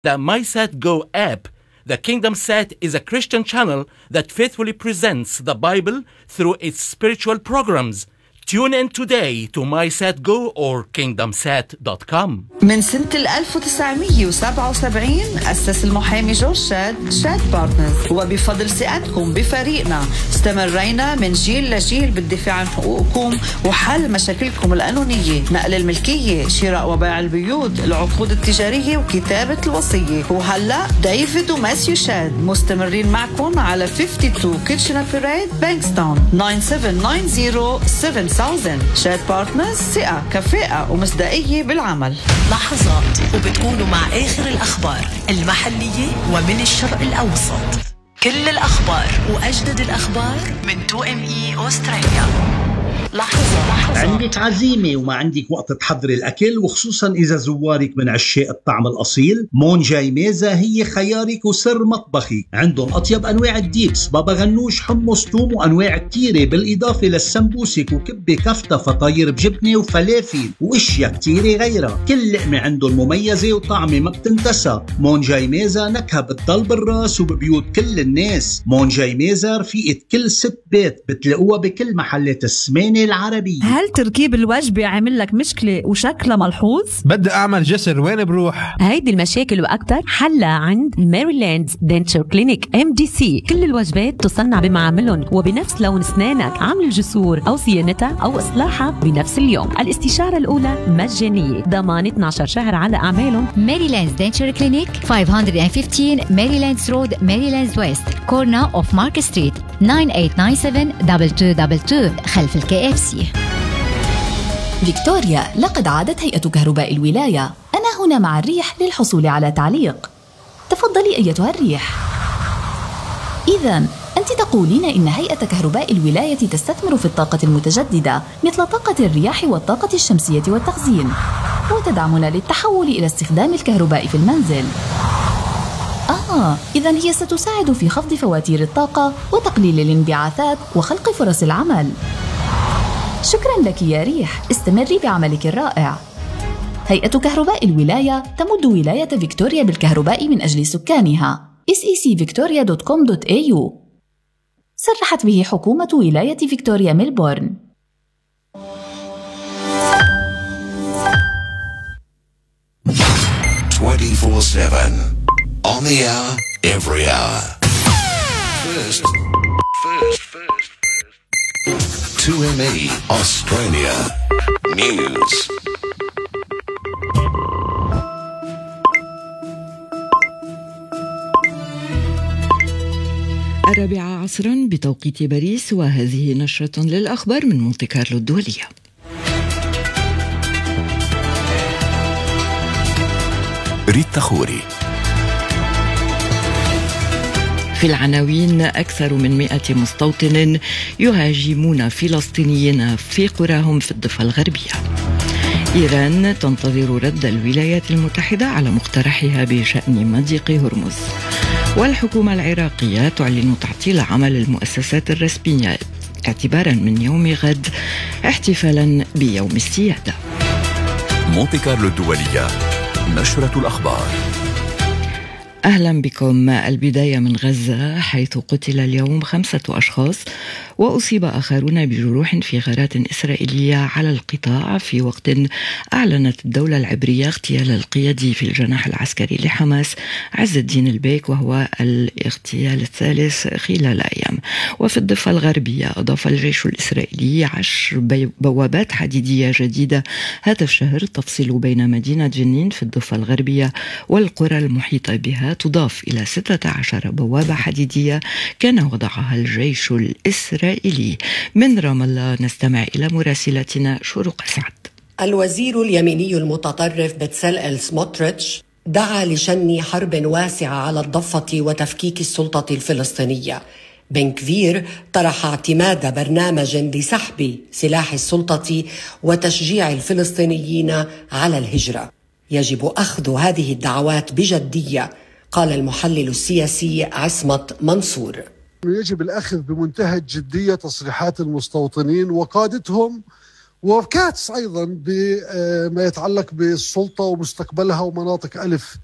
The MySat-Go app. The Kingdom Sat is a Christian channel that faithfully presents the Bible through its spiritual programs. Tune in today to MySat-Go or KingdomSat.com. من سنة 1977 أسس المحامي جورج شاد بارتنرز، وبفضل ثقتكم بفريقنا استمرينا من جيل لجيل بالدفاع عن حقوقكم وحل مشاكلكم القانونية، نقل الملكية، شراء وبيع البيوت، العقود التجارية وكتابة الوصية. وهلأ ديفيد وماسيو شاد مستمرين معكم على 52 كيتشنر بيريد بانكستاون 9790 شاد بارتنرز، ثقة كفاءة ومصداقية بالعمل. لحظات وبتكونوا مع آخر الأخبار المحلية ومن الشرق الأوسط، كل الأخبار وأجدد الأخبار من 2ME أستراليا. لحظة. عندك عزيمة وما عندك وقت تحضري الأكل، وخصوصا إذا زوارك من عشاق الطعم الأصيل، مونجاي ميزة هي خيارك وسر مطبخي. عندهم أطيب أنواع الديبس، بابا غنوش، حمص، توم، وأنواع كتيرة، بالإضافة للسمبوسك وكبة كفتة، فطاير بجبنة وفلافل وإشياء كتيرة غيرها. كل لقمة عندهم مميزة وطعمة ما بتنتسى. مونجاي ميزة نكهة بتضل بالراس وببيوت كل الناس. مونجاي ميزة رفيقة كل ست بيت، بتلاقوها بكل محلات السمانة العربية. هل تركيب الوجبة عامل لك مشكلة وشكلها ملحوظ؟ بدي أعمل جسر، وين بروح؟ هيدي المشاكل وأكتر حلها عند ماريلاند دنتشر كلينيك MDC. كل الوجبات تصنع بمعاملهم وبنفس لون أسنانك. عمل الجسور أو صيانتها أو إصلاحها بنفس اليوم. الاستشارة الأولى مجانية، ضمان 12 شهر على أعمالهم. ماريلاند دنتشر كلينيك 515 ماريلاندز رود، ماريلاندز ويست، كورنر أوف مارك ستريت، 98972222 خلف الKFC. فيكتوريا، لقد عادت هيئة كهرباء الولاية. أنا هنا مع الريح للحصول على تعليق. تفضلي أيتها الريح. إذن أنت تقولين إن هيئة كهرباء الولاية تستثمر في الطاقة المتجددة مثل طاقة الرياح والطاقة الشمسية والتخزين، وتدعمنا للتحول إلى استخدام الكهرباء في المنزل. إذن هي ستساعد في خفض فواتير الطاقة وتقليل الانبعاثات وخلق فرص العمل. شكرا لك يا ريح، استمري بعملك الرائع. هيئة كهرباء الولاية تمد ولاية فيكتوريا بالكهرباء من أجل سكانها. secvictoria.com.au. صرحت به حكومة ولاية فيكتوريا ميلبورن. 24/7 on the hour, every hour. First. 2ME Australia News. الرابعة عصرا بتوقيت باريس، وهذه نشرة للأخبار من مونتي كارلو الدولية. ريتا خوري. في العناوين: أكثر من 100 مستوطن يهاجمون فلسطينيين في قراهم في الضفة الغربية. إيران تنتظر رد الولايات المتحدة على مقترحها بشأن مضيق هرمز. والحكومة العراقية تعلن تعطيل عمل المؤسسات الرسمية اعتبارا من يوم غد احتفالا بيوم السيادة. مونتي كارلو الدولية، نشرة الأخبار. أهلا بكم. البداية من غزة، حيث قتل اليوم 5 أشخاص وأصيب آخرون بجروح في غارات إسرائيلية على القطاع، في وقت أعلنت الدولة العبرية اغتيال القيادي في الجناح العسكري لحماس عز الدين البيك، وهو الاغتيال الثالث خلال أيام. وفي الضفة الغربية أضاف الجيش الإسرائيلي 10 بوابات حديدية جديدة هذا الشهر تفصل بين مدينة جنين في الضفة الغربية والقرى المحيطة بها، تضاف إلى 16 بوابة حديدية كان وضعها الجيش الإسرائيلي. من رام الله نستمع إلى مراسلتنا شروق سعد. الوزير اليميني المتطرف بتسلئل سموتريتش دعا لشن حرب واسعة على الضفة وتفكيك السلطة الفلسطينية. بن كفير طرح اعتماد برنامج لسحب سلاح السلطة وتشجيع الفلسطينيين على الهجرة. يجب أخذ هذه الدعوات بجدية، قال المحلل السياسي عصمت منصور. يجب الأخذ بمنتهى الجدية تصريحات المستوطنين وقادتهم وكاتس أيضا بما يتعلق بالسلطة ومستقبلها ومناطق ألف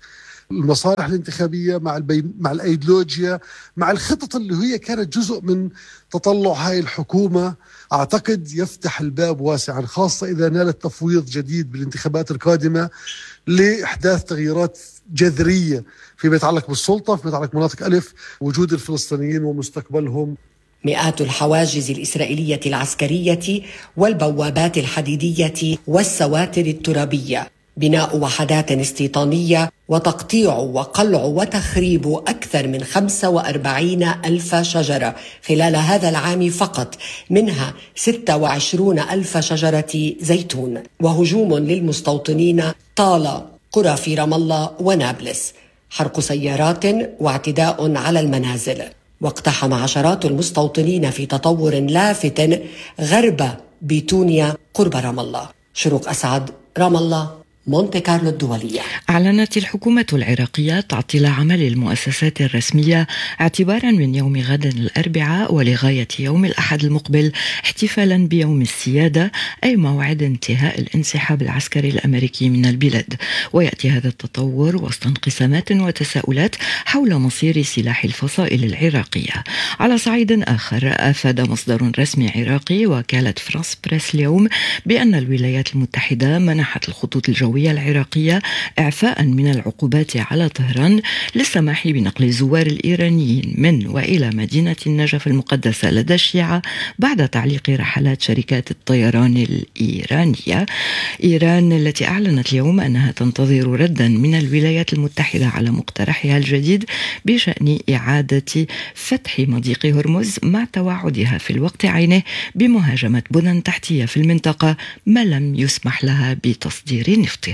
المصالح الانتخابية، مع الأيديولوجيا، مع الخطط اللي هي كانت جزء من تطلع هاي الحكومة. أعتقد يفتح الباب واسعا، خاصة إذا نالت تفويض جديد بالانتخابات القادمة لإحداث تغييرات جذرية فيما يتعلق بالسلطة، فيما يتعلق بمناطق ألف، وجود الفلسطينيين ومستقبلهم. مئات الحواجز الإسرائيلية العسكرية والبوابات الحديدية والسواتر الترابية، بناء وحدات استيطانية وتقطيع وقلع وتخريب أكثر من 45,000 شجرة خلال هذا العام فقط، منها 26,000 شجرة زيتون، وهجوم للمستوطنين طال قرى في رام الله ونابلس، حرق سيارات واعتداء على المنازل. واقتحم عشرات المستوطنين في تطور لافت غرب بيتونيا قرب رام الله. شروق أسعد، رام الله، مونتي كارلو الدولية. أعلنت الحكومة العراقية تعطيل عمل المؤسسات الرسمية اعتبارا من يوم غد الأربعاء ولغاية يوم الأحد المقبل، احتفالا بيوم السيادة، أي موعد انتهاء الانسحاب العسكري الأمريكي من البلاد. ويأتي هذا التطور وسط انقسامات وتساؤلات حول مصير سلاح الفصائل العراقية. على صعيد آخر، أفاد مصدر رسمي عراقي وكالة فرانس بريس اليوم بأن الولايات المتحدة منحت الخطوط الجوية العراقية إعفاء من العقوبات على طهران للسماح بنقل الزوار الإيرانيين من وإلى مدينة النجف المقدسة لدى الشيعة بعد تعليق رحلات شركات الطيران الإيرانية. إيران التي أعلنت اليوم أنها تنتظر ردا من الولايات المتحدة على مقترحها الجديد بشأن إعادة فتح مضيق هرمز، مع توعدها في الوقت عينه بمهاجمة بنى تحتية في المنطقة ما لم يسمح لها بتصدير نفط.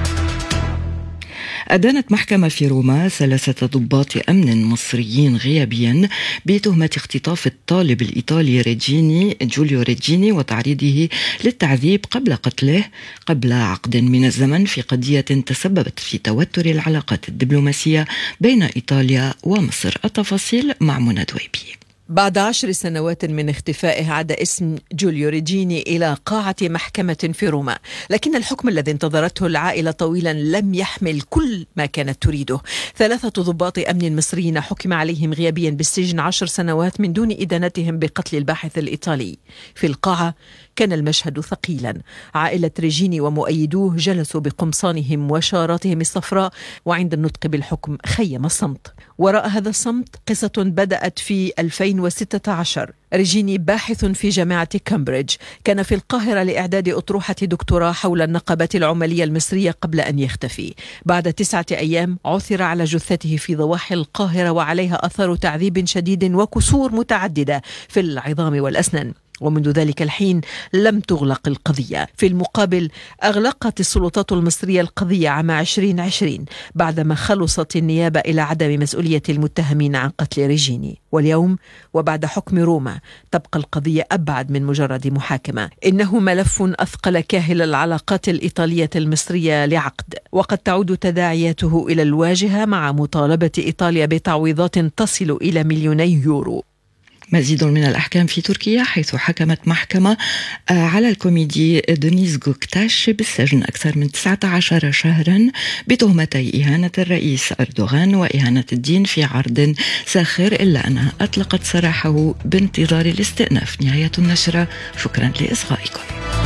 أدانت محكمة في روما 3 ضباط أمن مصريين غيابيا بتهمة اختطاف الطالب الإيطالي جوليو ريجيني وتعريضه للتعذيب قبل قتله قبل عقد من الزمن في قضية تسببت في توتر العلاقات الدبلوماسية بين إيطاليا ومصر. التفاصيل مع منى دويبي. بعد 10 سنوات من اختفائه عاد اسم جوليو ريجيني إلى قاعة محكمة في روما، لكن الحكم الذي انتظرته العائلة طويلا لم يحمل كل ما كانت تريده. 3 ضباط أمن مصريين حكم عليهم غيابيا بالسجن 10 سنوات من دون إدانتهم بقتل الباحث الإيطالي. في القاعة كان المشهد ثقيلا، عائلة ريجيني ومؤيدوه جلسوا بقمصانهم وشاراتهم الصفراء، وعند النطق بالحكم خيم الصمت. وراء هذا الصمت قصة بدأت في 2016. ريجيني باحث في جامعة كامبريدج، كان في القاهرة لإعداد أطروحة دكتوراه حول النقابات العمالية المصرية قبل أن يختفي. بعد 9 أيام عثر على جثته في ضواحي القاهرة، وعليها أثر تعذيب شديد وكسور متعددة في العظام والأسنان. ومنذ ذلك الحين لم تغلق القضية. في المقابل أغلقت السلطات المصرية القضية عام 2020 بعدما خلصت النيابة إلى عدم مسؤولية المتهمين عن قتل ريجيني. واليوم وبعد حكم روما تبقى القضية أبعد من مجرد محاكمة، إنه ملف أثقل كاهل العلاقات الإيطالية المصرية لعقد، وقد تعود تداعياته إلى الواجهة مع مطالبة إيطاليا بتعويضات تصل إلى 2,000,000 يورو. مزيد من الأحكام في تركيا، حيث حكمت محكمة على الكوميدي دونيز غوكتاش بالسجن أكثر من 19 شهرا بتهمتي إهانة الرئيس أردوغان وإهانة الدين في عرض ساخر، إلا أنها أطلقت سراحه بانتظار الاستئناف. نهاية النشرة، شكرا لإصغائكم.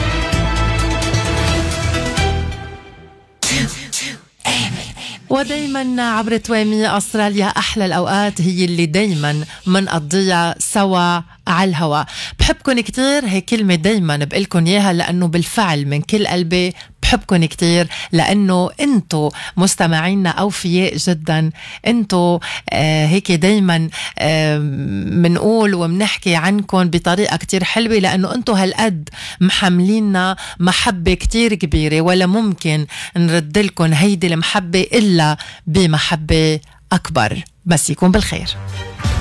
ودايما عبر توامي أستراليا أحلى الأوقات هي اللي دايما منقضيها سوا على الهواء. بحبكن كتير، هي كلمة دايما بقلكن إياها لأنه بالفعل من كل قلبي بحبكن كتير، لأنه أنتو مستمعينا أوفياء جدا. أنتو هيك دايما منقول ومنحكي عنكن بطريقة كتير حلوة، لأنه أنتو هالقد محمليننا محبة كتير كبيرة، ولا ممكن نردلكن هيدي المحبة إلا بمحبة أكبر. بس يكون بالخير.